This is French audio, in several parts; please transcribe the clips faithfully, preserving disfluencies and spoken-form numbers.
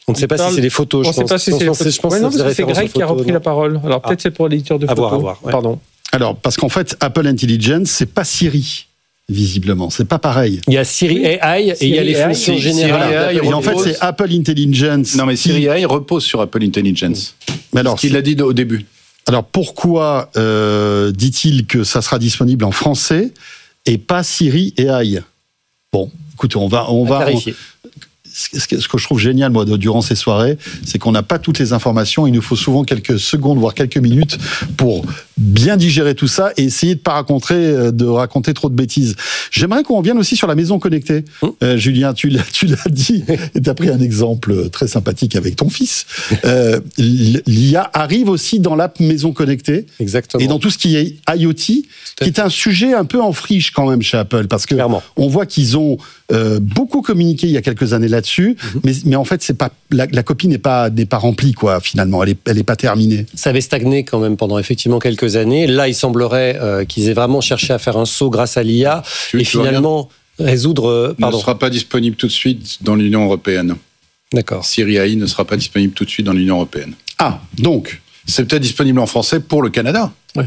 On ne sait pas parle... si c'est des photos. On ne sait pas si c'est des photos. Je pense ouais, non, que c'est Greg qui a repris non la parole. Alors peut-être ah. c'est pour l'éditeur de photos. À voir, à voir, ouais. Pardon. Alors, parce qu'en fait, Apple Intelligence, c'est pas Siri. Visiblement, c'est pas pareil. Il y a Siri A I et il y a les fonctions générales. Et en fait, c'est Apple Intelligence. Non, mais Siri A I repose sur Apple Intelligence. Mais alors, ce qu'il a dit au début. Alors pourquoi euh, dit-il que ça sera disponible en français et pas Siri et A I? Bon, écoutez, on va, on va. On, ce que je trouve génial, moi, durant ces soirées, c'est qu'on n'a pas toutes les informations. Il nous faut souvent quelques secondes, voire quelques minutes pour bien digérer tout ça et essayer de pas raconter, de raconter trop de bêtises. J'aimerais qu'on revienne aussi sur la maison connectée. Mmh. Euh, Julien, tu l'as, tu l'as dit et tu as pris un exemple très sympathique avec ton fils. Euh, L'I A arrive aussi dans l'app maison connectée. Exactement. Et dans tout ce qui est IoT, qui est un sujet un peu en friche quand même chez Apple, parce que Clairement. on voit qu'ils ont euh, beaucoup communiqué il y a quelques années là-dessus. Mmh. Mais, mais en fait, c'est pas, la, la copie n'est pas, n'est pas remplie, quoi, finalement. Elle est, elle est pas terminée. Ça avait stagné quand même pendant effectivement quelques années. Là, il semblerait euh, qu'ils aient vraiment cherché à faire un saut grâce à l'I A tu, et tu finalement résoudre... Euh, pardon. Ne sera pas disponible tout de suite dans l'Union européenne. D'accord. Siri A I ne sera pas disponible tout de suite dans l'Union européenne. Ah, donc... C'est peut-être disponible en français pour le Canada. Ouais.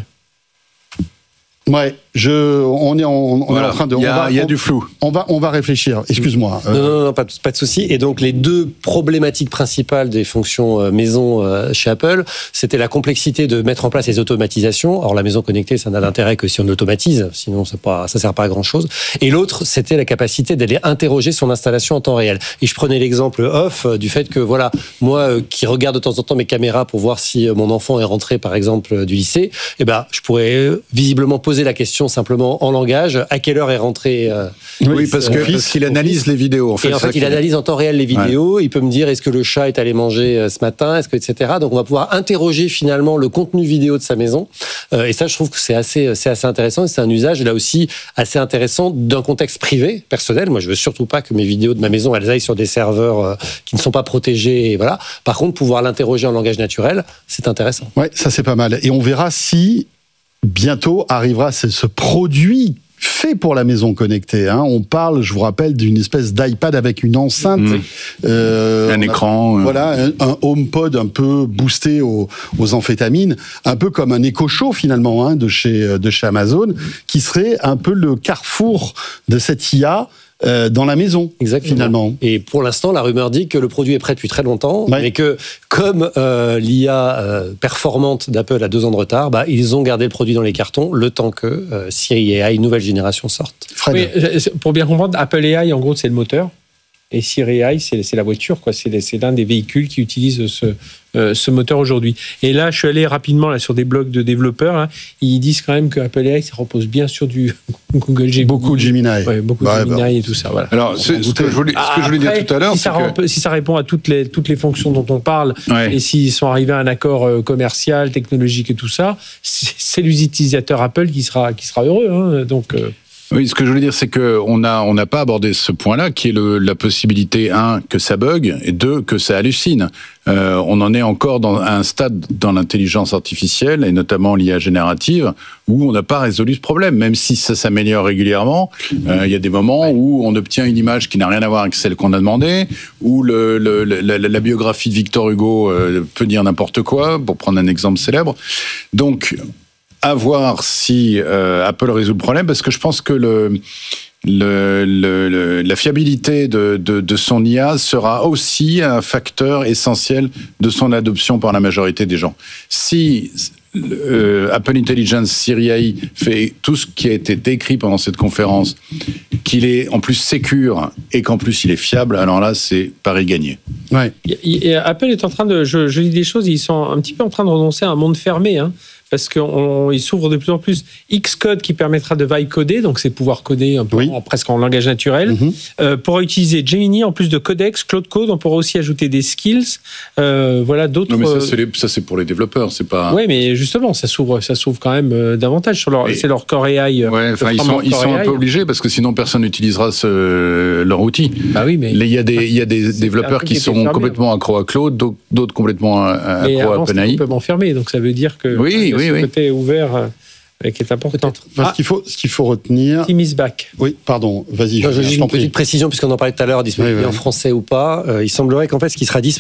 Ouais, je, on est, en, on voilà. est en train de. Il y a, on va, il y a on, du flou. On va, on va réfléchir. Excuse-moi. Non, non, non, pas, pas de souci. Et donc les deux problématiques principales des fonctions euh, maison euh, chez Apple, c'était la complexité de mettre en place les automatisations. Or la maison connectée, ça n'a d'intérêt que si on automatise, sinon ça pas, ça sert pas à grand chose. Et l'autre, c'était la capacité d'aller interroger son installation en temps réel. Et je prenais l'exemple off euh, du fait que voilà, moi euh, qui regarde de temps en temps mes caméras pour voir si euh, mon enfant est rentré par exemple euh, du lycée, eh ben je pourrais euh, visiblement poser poser la question simplement en langage, à quelle heure est rentré euh, Oui, parce, que, euh, parce qu'il analyse les vidéos. En fait, et en fait, il analyse en temps réel les vidéos, ouais. Il peut me dire est-ce que le chat est allé manger euh, ce matin, est-ce que, et cetera. Donc on va pouvoir interroger finalement le contenu vidéo de sa maison. Euh, et ça, je trouve que c'est assez, c'est assez intéressant. Et c'est un usage, là aussi, assez intéressant d'un contexte privé, personnel. Moi, je veux surtout pas que mes vidéos de ma maison, elles aillent sur des serveurs euh, qui ne sont pas protégés. Et voilà. Par contre, pouvoir l'interroger en langage naturel, c'est intéressant. Ouais, ça c'est pas mal. Et on verra si bientôt arrivera ce, ce produit fait pour la maison connectée. Hein. On parle, je vous rappelle, d'une espèce d'iPad avec une enceinte. Mmh. Euh, un écran. A, voilà, un, un HomePod un peu boosté aux, aux amphétamines, un peu comme un Echo Show finalement hein, de, chez, de chez Amazon, qui serait un peu le carrefour de cette I A Euh, dans la maison, exactement. Finalement. Et pour l'instant, la rumeur dit que le produit est prêt depuis très longtemps, ouais. Mais que comme euh, l'I A euh, performante d'Apple a deux ans de retard, bah, ils ont gardé le produit dans les cartons le temps que euh, Siri A I nouvelle génération sorte. Oui, pour bien comprendre, Apple A I, en gros, c'est le moteur. Et Siri A I, c'est, c'est la voiture, quoi. C'est, c'est l'un des véhicules qui utilise ce, euh, ce moteur aujourd'hui. Et là, je suis allé rapidement là, sur des blogs de développeurs. Hein. Ils disent quand même que Apple A I, ça repose bien sur du Google Gemini. Beaucoup de Gemini. Ouais, beaucoup bah, de Gemini bah. et tout ça. Voilà. Alors, c'est, ce que je voulais, ce que je voulais Après, dire tout à l'heure, si c'est ça, que... rem- si ça répond à toutes les, toutes les fonctions dont on parle, ouais. Et s'ils sont arrivés à un accord euh, commercial, technologique et tout ça, c'est, c'est l'utilisateur Apple qui sera, qui sera heureux. Hein. Donc... Euh, Oui, ce que je voulais dire, c'est qu'on n'a on n'a pas abordé ce point-là, qui est le, la possibilité, un, que ça bug, et deux, que ça hallucine. Euh, on en est encore dans, à un stade dans l'intelligence artificielle, et notamment l'I A générative, où on n'a pas résolu ce problème, même si ça s'améliore régulièrement. Euh, il y a des moments où on obtient une image qui n'a rien à voir avec celle qu'on a demandé, où le, le, la, la biographie de Victor Hugo euh, peut dire n'importe quoi, pour prendre un exemple célèbre. Donc... à voir si euh, Apple résout le problème, parce que je pense que le, le, le, le, la fiabilité de, de, de son I A sera aussi un facteur essentiel de son adoption par la majorité des gens. Si euh, Apple Intelligence, Siri A I fait tout ce qui a été décrit pendant cette conférence, qu'il est en plus sécure et qu'en plus il est fiable, alors là, c'est pari gagné. Ouais. Et, et Apple est en train de... Je, je lis des choses, ils sont un petit peu en train de renoncer à un monde fermé, hein. Parce qu'il s'ouvre de plus en plus Xcode qui permettra de vibe coder, donc c'est pouvoir coder un peu oui. en, presque en langage naturel. Mm-hmm. Euh, pour utiliser Gemini, en plus de Codex, Claude Code, on pourra aussi ajouter des skills. Euh, voilà d'autres. Non, mais ça c'est, les, ça, c'est pour les développeurs, c'est pas. Oui, mais justement, ça s'ouvre, ça s'ouvre quand même euh, davantage sur leur, et... c'est leur Core A I. Ouais, enfin, ils sont, ils sont un peu obligés parce que sinon personne n'utilisera ce, leur outil. Bah oui, mais. Il y a des, il y a des développeurs qui sont fermé, complètement accros à Claude, d'autres, d'autres complètement accros à OpenAI. Complètement fermé, donc ça veut dire que. Oui, oui. Ce oui. côté ouvert euh, qui est important. Enfin, ah, ce, qu'il faut, ce qu'il faut retenir... Tim is back. Oui, pardon, vas-y. Non, je, je, une petite précision, puisqu'on en parlait tout à l'heure, disponible oui, oui. en français ou pas. Euh, il semblerait qu'en fait, ce qui sera disponible